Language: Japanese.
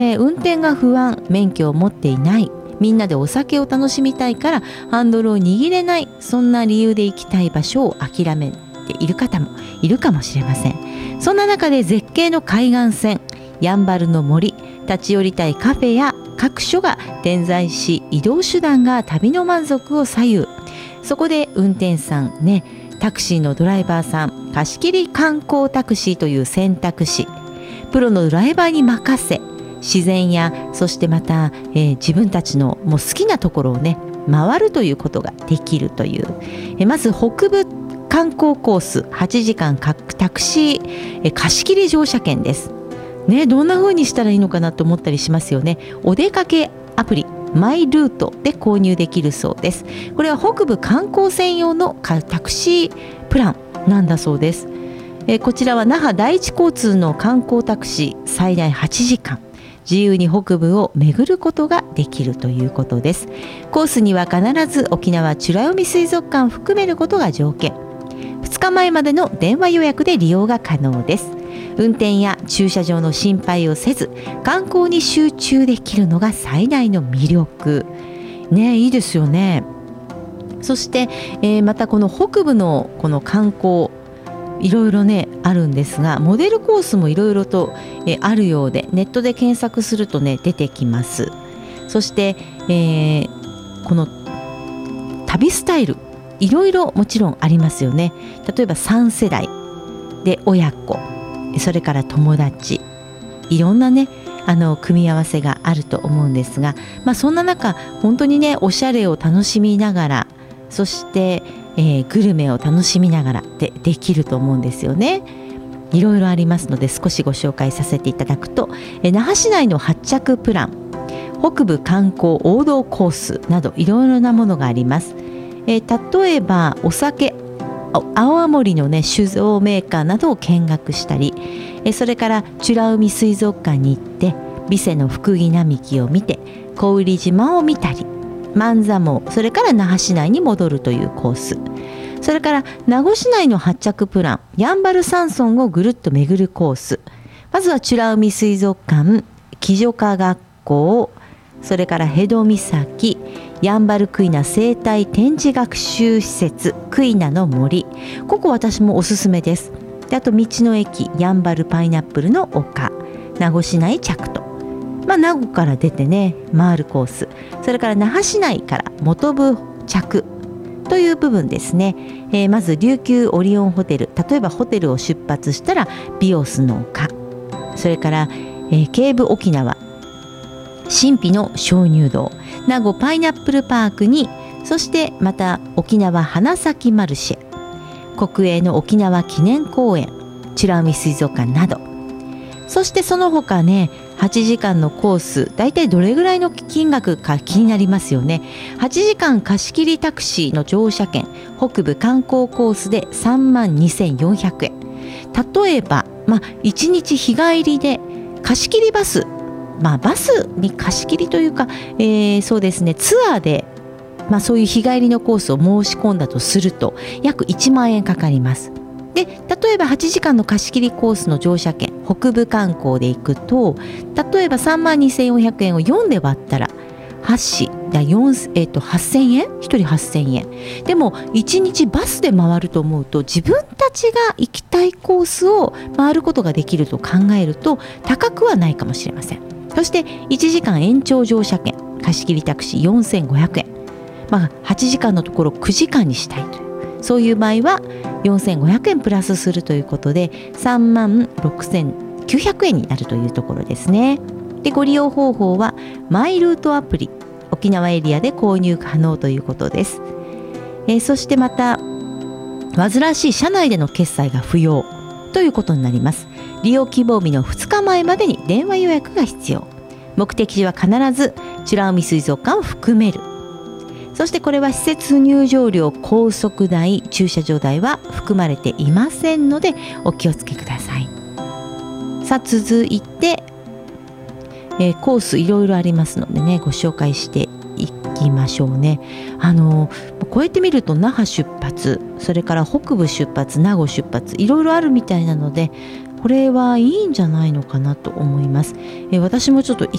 運転が不安、免許を持っていない、みんなでお酒を楽しみたいからハンドルを握れない、そんな理由で行きたい場所を諦めている方もいるかもしれません。そんな中で絶景の海岸線、やんばるの森、立ち寄りたいカフェや各所が点在し、移動手段が旅の満足を左右。そこで運転手さんね、タクシーのドライバーさん、貸し切り観光タクシーという選択肢、プロのドライバーに任せ、自然やそしてまた、自分たちのもう好きなところをね回るということができるという、まず北部観光コース8時間タクシー、貸し切り乗車券ですね。どんな風にしたらいいのかなと思ったりしますよね。お出かけアプリマイルートで購入できるそうです。これは北部観光専用のタクシープランなんだそうです。こちらは那覇第一交通の観光タクシー、最大8時間自由に北部を巡ることができるということです。コースには必ず沖縄美ら海水族館を含めることが条件。2日前までの電話予約で利用が可能です。運転や駐車場の心配をせず観光に集中できるのが最大の魅力ね。いいですよね。そして、またこの北部のこの観光いろいろねあるんですが、モデルコースもいろいろと、あるようで、ネットで検索するとね出てきます。そして、この旅スタイルいろいろもちろんありますよね。例えば3世代で親子、それから友達、いろんなね組み合わせがあると思うんですが、そんな中本当にねおしゃれを楽しみながら、そしてグルメを楽しみながらできると思うんですよね。いろいろありますので少しご紹介させていただくと、那覇市内の発着プラン、北部観光王道コースなどいろいろなものがあります。例えばお酒、青森のね酒造メーカーなどを見学したり、それから美ら海水族館に行って備瀬のフクギ並木を見て小売島を見たり、万座毛、それから那覇市内に戻るというコース、それから名護市内の発着プラン、やんばる山村をぐるっと巡るコース。まずは美ら海水族館、基女科学校、それから辺戸岬、やんばるクイナ生態展示学習施設クイナの森、ここ私もおすすめです。であと道の駅やんばるパイナップルの丘、名護市内着と、名護から出てね回るコース、それから那覇市内から本部着という部分ですね。まず琉球オリオンホテル、例えばホテルを出発したらビオスの丘、それから、京武沖縄神秘の鍾乳洞、名護パイナップルパークに、そしてまた沖縄花咲マルシェ、国営の沖縄記念公園、美ら海水族館など、そしてその他ね8時間のコース、だいたいどれぐらいの金額か気になりますよね。8時間貸し切りタクシーの乗車券、北部観光コースで32,400円。例えば、1日日帰りで貸し切りバス、バスに貸し切りというか、そうですね、ツアーで、そういう日帰りのコースを申し込んだとすると約1万円かかります。で例えば8時間の貸し切りコースの乗車券、北部観光で行くと、例えば32,400円を4で割ったら8紙8,000円、1人8,000円。でも1日バスで回ると思うと、自分たちが行きたいコースを回ることができると考えると高くはないかもしれません。そして1時間延長乗車券、貸し切りタクシー4,500円、8時間のところ9時間にしたいという、そういう場合は4,500円プラスするということで36,900円になるというところですね。でご利用方法はマイルートアプリ、沖縄エリアで購入可能ということです。そしてまた煩わしい車内での決済が不要ということになります。利用希望日の2日前までに電話予約が必要。目的地は必ず美ら海水族館を含める。そしてこれは施設入場料、高速代、駐車場代は含まれていませんのでお気をつけください。さあ続いて、コースいろいろありますのでねご紹介していきましょうね。こうやって見ると那覇出発、それから北部出発、名護出発、いろいろあるみたいなのでこれはいいんじゃないのかなと思います。私もちょっと一